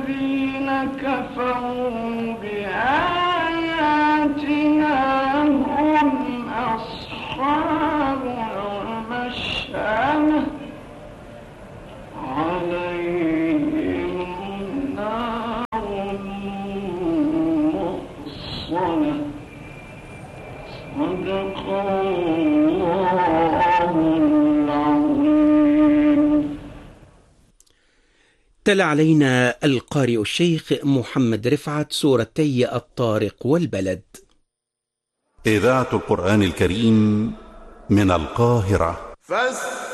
الذين كفروا بآياتنا هم أصحاب المشأمة عليهم نار مؤصدة. صدق الله العظيم. تلا علينا القارئ الشيخ محمد رفعت سورتي الطارق والبلد. إذاعة القرآن الكريم من القاهرة.